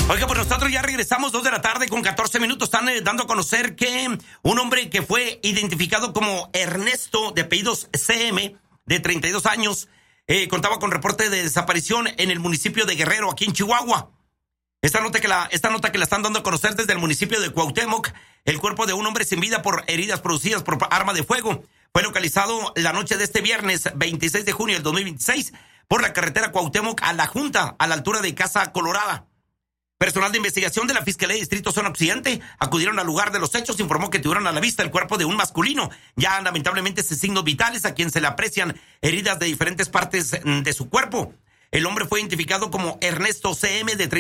Oiga, pues nosotros ya regresamos 2:14 p.m. Están dando a conocer que un hombre que fue identificado como Ernesto, de apellidos CM, de 32 años, contaba con reporte de desaparición en el municipio de Guerrero, aquí en Chihuahua. Esta nota que la están dando a conocer desde el municipio de Cuauhtémoc. El cuerpo de un hombre sin vida por heridas producidas por arma de fuego fue localizado la noche de este viernes 26 de junio del 2026 por la carretera Cuauhtémoc a La Junta, a la altura de Casa Colorada. Personal de investigación de la Fiscalía de Distrito Zona Occidente acudieron al lugar de los hechos, informó que tuvieron a la vista el cuerpo de un masculino, ya lamentablemente sin signos vitales, a quien se le aprecian heridas de diferentes partes de su cuerpo. El hombre fue identificado como Ernesto CM, de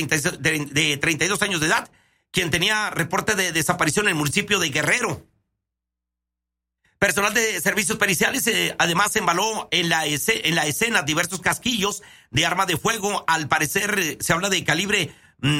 32 años de edad, quien tenía reporte de desaparición en el municipio de Guerrero. Personal de servicios periciales además embaló en la escena diversos casquillos de arma de fuego. Al parecer se habla de calibre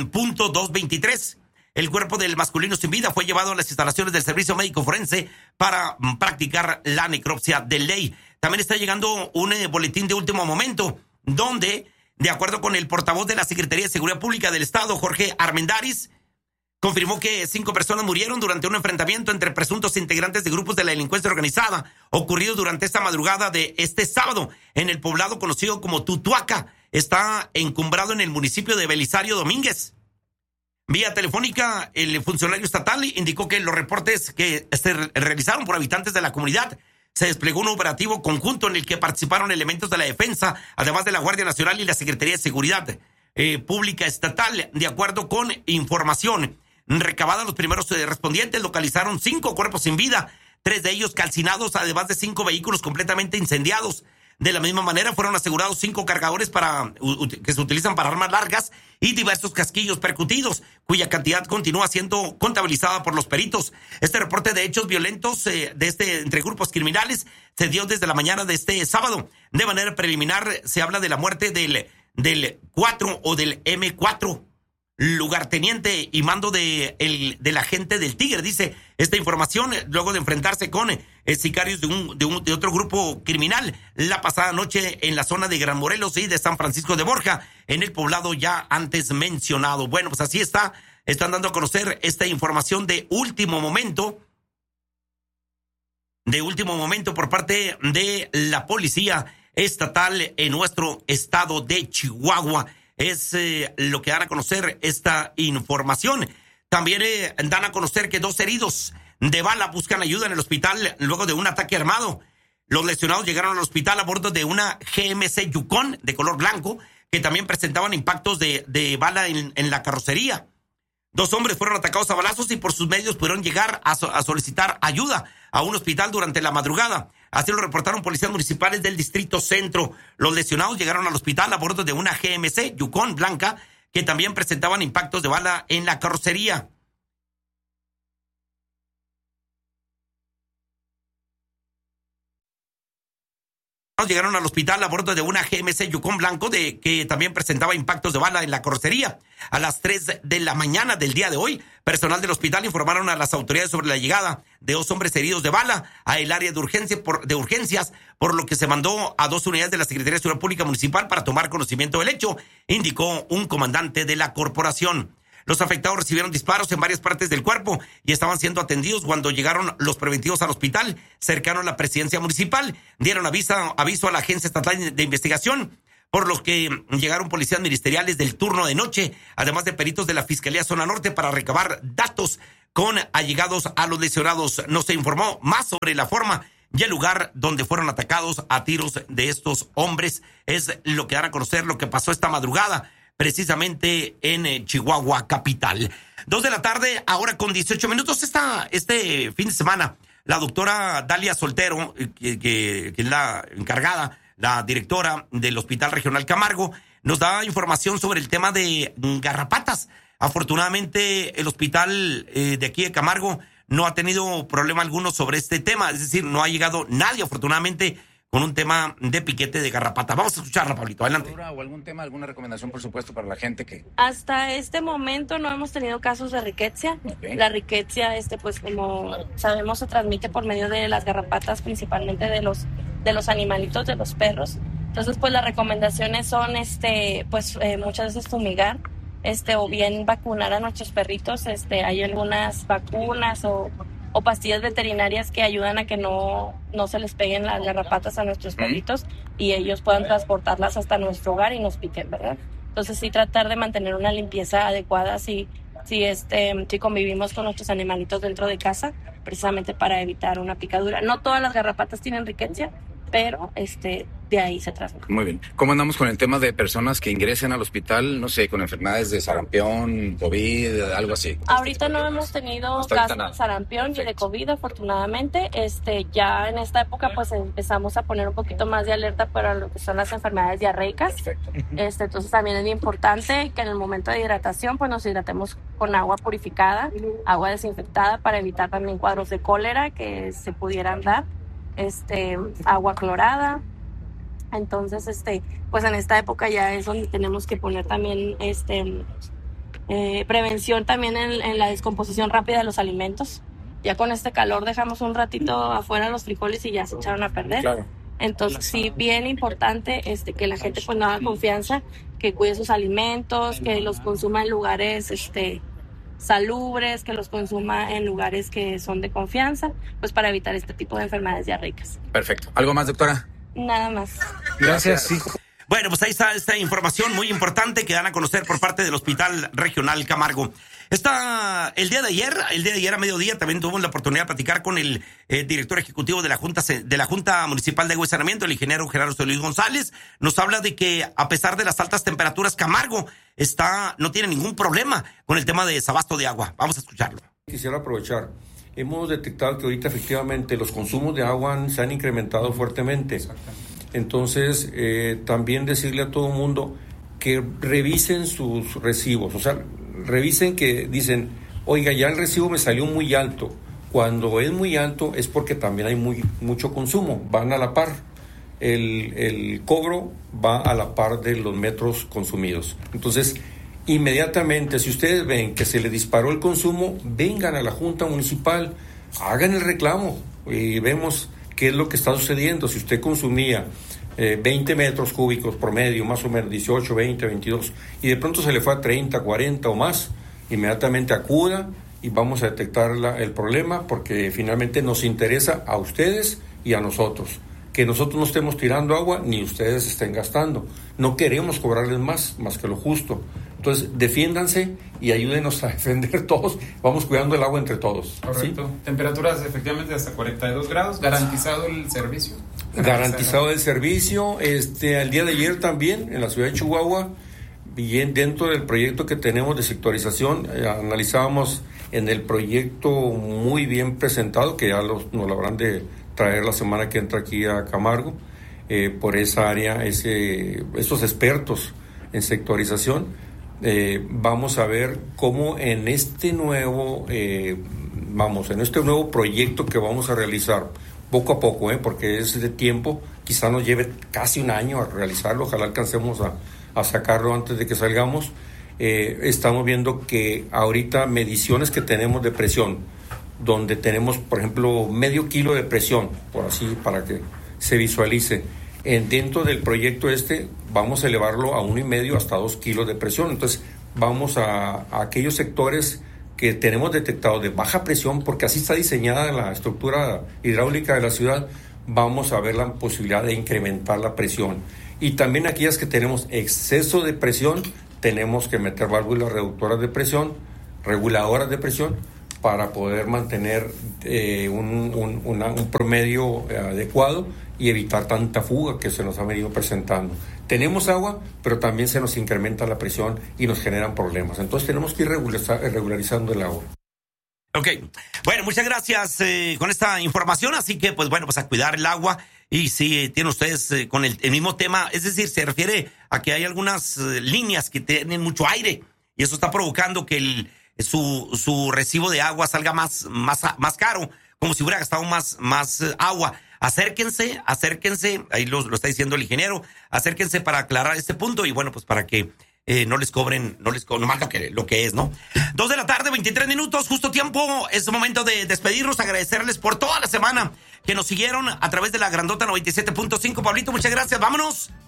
.223. El cuerpo del masculino sin vida fue llevado a las instalaciones del Servicio Médico Forense para practicar la necropsia de ley. También está llegando un boletín de último momento, donde, de acuerdo con el portavoz de la Secretaría de Seguridad Pública del Estado, Jorge Armendáriz, confirmó que 5 personas murieron durante un enfrentamiento entre presuntos integrantes de grupos de la delincuencia organizada, ocurrido durante esta madrugada de este sábado en el poblado conocido como Tutuaca. Está encumbrado en el municipio de Belisario Domínguez. Vía telefónica, el funcionario estatal indicó que los reportes que se realizaron por habitantes de la comunidad, se desplegó un operativo conjunto en el que participaron elementos de la defensa, además de la Guardia Nacional y la Secretaría de Seguridad Pública Estatal. De acuerdo con información recabada, los primeros respondientes localizaron 5 cuerpos sin vida, 3 de ellos calcinados, además de 5 vehículos completamente incendiados. De la misma manera, fueron asegurados 5 cargadores que se utilizan para armas largas y diversos casquillos percutidos, cuya cantidad continúa siendo contabilizada por los peritos. Este reporte de hechos violentos entre grupos criminales se dio desde la mañana de este sábado. De manera preliminar, se habla de la muerte del 4 o del M4, lugarteniente y mando del agente del Tigre. Dice esta información luego de enfrentarse con sicarios de otro grupo criminal la pasada noche en la zona de Gran Morelos y de San Francisco de Borja, en el poblado ya antes mencionado. Bueno, pues así están dando a conocer esta información de último momento por parte de la policía estatal en nuestro estado de Chihuahua. Es lo que dan a conocer esta información. También dan a conocer que 2 heridos de bala buscan ayuda en el hospital luego de un ataque armado. Los lesionados llegaron al hospital a bordo de una GMC Yukon de color blanco, que también presentaban impactos de bala en la carrocería. 2 hombres fueron atacados a balazos y por sus medios pudieron llegar a solicitar ayuda a un hospital durante la madrugada. Así lo reportaron policías municipales del Distrito Centro. Los lesionados llegaron al hospital a bordo de una GMC Yukon blanca, que también presentaban impactos de bala en la carrocería. Llegaron al hospital a bordo de una GMC Yukon blanco que también presentaba impactos de bala en la carrocería. A las 3 de la mañana del día de hoy, personal del hospital informaron a las autoridades sobre la llegada de 2 hombres heridos de bala a el área de urgencias, por lo que se mandó a 2 unidades de la Secretaría de Seguridad Pública Municipal para tomar conocimiento del hecho, indicó un comandante de la corporación. Los afectados recibieron disparos en varias partes del cuerpo y estaban siendo atendidos cuando llegaron los preventivos al hospital cercano a la presidencia municipal. Dieron aviso a la Agencia Estatal de Investigación, por los que llegaron policías ministeriales del turno de noche, además de peritos de la Fiscalía Zona Norte para recabar datos con allegados a los lesionados. No se informó más sobre la forma y el lugar donde fueron atacados a tiros de estos hombres. Es lo que dan a conocer lo que pasó esta madrugada, precisamente en Chihuahua capital. 2 de la tarde, ahora con 18 minutos. Este fin de semana, la doctora Dalia Soltero, que es la encargada, la directora del Hospital Regional Camargo, nos da información sobre el tema de garrapatas. Afortunadamente, el hospital de aquí de Camargo no ha tenido problema alguno sobre este tema. Es decir, no ha llegado nadie, afortunadamente, con un tema de piquete de garrapata. Vamos a escucharla, Pablito, adelante. ¿O algún tema, alguna recomendación, por supuesto, para la gente que...? Hasta este momento no hemos tenido casos de riqueza. Okay. La riqueza, pues como sabemos, se transmite por medio de las garrapatas, principalmente de los animalitos, de los perros. Entonces, pues las recomendaciones son, muchas veces fumigar o bien vacunar a nuestros perritos. Hay algunas vacunas o pastillas veterinarias que ayudan a que no se les peguen las garrapatas a nuestros perritos y ellos puedan transportarlas hasta nuestro hogar y nos piquen, ¿verdad? Entonces sí tratar de mantener una limpieza adecuada si convivimos con nuestros animalitos dentro de casa, precisamente para evitar una picadura. No todas las garrapatas tienen rickettsia, pero de ahí se transmite. Muy bien. ¿Cómo andamos con el tema de personas que ingresen al hospital, no sé, con enfermedades de sarampión, COVID, algo así? Ahorita no hemos tenido casos de sarampión ni de COVID, afortunadamente. Ya en esta época pues empezamos a poner un poquito más de alerta para lo que son las enfermedades diarreicas. Perfecto. Entonces también es bien importante que en el momento de hidratación pues nos hidratemos con agua purificada, agua desinfectada, para evitar también cuadros de cólera que se pudieran dar. Agua clorada. Entonces, pues en esta época ya es donde tenemos que poner también prevención también en la descomposición rápida de los alimentos. Ya con este calor dejamos un ratito afuera los frijoles y ya se echaron a perder. Claro. Entonces, sí, bien importante que la gente pues no haga confianza, que cuide sus alimentos, que los consuma en lugares salubres, que los consuma en lugares que son de confianza, pues para evitar este tipo de enfermedades diarreicas. Perfecto. ¿Algo más, doctora? Nada más. Gracias, sí. Bueno, pues ahí está esta información muy importante que dan a conocer por parte del Hospital Regional Camargo. El día de ayer a mediodía, también tuvimos la oportunidad de platicar con el director ejecutivo de la Junta Municipal de Agua y Saneamiento, el ingeniero Gerardo Luis González. Nos habla de que a pesar de las altas temperaturas, Camargo no tiene ningún problema con el tema de desabasto de agua. Vamos a escucharlo. Quisiera aprovechar. Hemos detectado que ahorita efectivamente los consumos de agua se han incrementado fuertemente. Entonces, también decirle a todo el mundo que revisen sus recibos. O sea, revisen que dicen, oiga, ya el recibo me salió muy alto. Cuando es muy alto es porque también hay mucho consumo. Van a la par. El cobro va a la par de los metros consumidos. Entonces, inmediatamente, si ustedes ven que se le disparó el consumo, vengan a la Junta Municipal, hagan el reclamo y vemos qué es lo que está sucediendo. Si usted consumía 20 metros cúbicos promedio, más o menos 18, 20, 22, y de pronto se le fue a 30, 40 o más, inmediatamente acuda y vamos a detectar el problema, porque finalmente nos interesa a ustedes y a nosotros. Que nosotros no estemos tirando agua ni ustedes estén gastando. No queremos cobrarles más que lo justo. Entonces, defiéndanse y ayúdenos a defender todos. Vamos cuidando el agua entre todos. Correcto. ¿Sí? Temperaturas efectivamente hasta 42 grados. ¿Garantizado el servicio? Garantizado el servicio. El día de ayer también, en la ciudad de Chihuahua, bien dentro del proyecto que tenemos de sectorización, analizábamos en el proyecto muy bien presentado, que ya nos lo habrán de traer la semana que entra aquí a Camargo, por esa área, esos expertos en sectorización. Vamos a ver cómo en este nuevo proyecto que vamos a realizar poco a poco, porque es de tiempo, quizá nos lleve casi un año a realizarlo, ojalá alcancemos a sacarlo antes de que salgamos. Estamos viendo que ahorita mediciones que tenemos de presión, donde tenemos, por ejemplo, medio kilo de presión, por así, para que se visualice. Dentro del proyecto vamos a elevarlo a 1.5 hasta 2 kilos de presión. Entonces, vamos a aquellos sectores que tenemos detectados de baja presión, porque así está diseñada la estructura hidráulica de la ciudad, vamos a ver la posibilidad de incrementar la presión. Y también aquellas que tenemos exceso de presión, tenemos que meter válvulas reductoras de presión, reguladoras de presión, para poder mantener un promedio adecuado y evitar tanta fuga que se nos ha venido presentando. Tenemos agua, pero también se nos incrementa la presión y nos generan problemas. Entonces tenemos que ir regularizando el agua. Ok, bueno, muchas gracias con esta información. Así que, pues bueno, pues a cuidar el agua. Y si tienen ustedes con el mismo tema, es decir, se refiere a que hay algunas líneas que tienen mucho aire y eso está provocando que su recibo de agua salga más caro, como si hubiera gastado más agua. Acérquense, ahí lo está diciendo el ingeniero, acérquense para aclarar este punto y bueno, pues para que no les cobren más lo que es, ¿no? 2:23 p.m, justo tiempo, es momento de despedirnos, agradecerles por toda la semana que nos siguieron a través de la grandota 97.5. Pablito, muchas gracias, vámonos.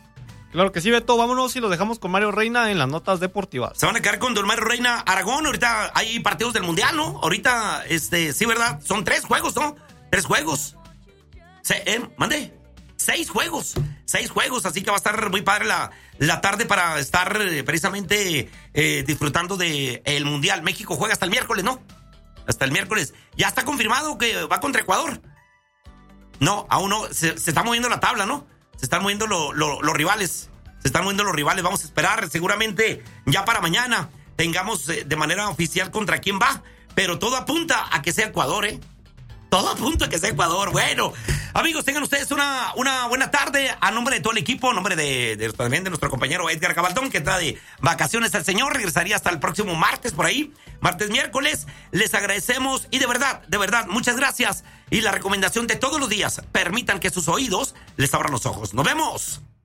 Claro que sí, Beto. Vámonos y lo dejamos con Mario Reina en las notas deportivas. Se van a quedar con don Mario Reina Aragón. Ahorita hay partidos del Mundial, ¿no? Ahorita, sí, ¿verdad? Son 3 juegos, ¿no? 3 juegos. Mande. 6 juegos. 6 juegos, así que va a estar muy padre la tarde para estar precisamente disfrutando de el Mundial. México juega hasta el miércoles, ¿no? Hasta el miércoles. Ya está confirmado que va contra Ecuador. No, aún no. Se está moviendo la tabla, ¿no? Se están moviendo los rivales. Se están moviendo los rivales. Vamos a esperar seguramente ya para mañana tengamos de manera oficial contra quién va. Pero todo apunta a que sea Ecuador, ¿eh? Todo apunta a que sea Ecuador. Bueno, amigos, tengan ustedes una buena tarde. A nombre de todo el equipo, a nombre también de nuestro compañero Edgar Gabaldón, que está de vacaciones al señor. Regresaría hasta el próximo martes, por ahí. Martes, miércoles. Les agradecemos y de verdad, muchas gracias. Y la recomendación de todos los días, permitan que sus oídos les abran los ojos. ¡Nos vemos!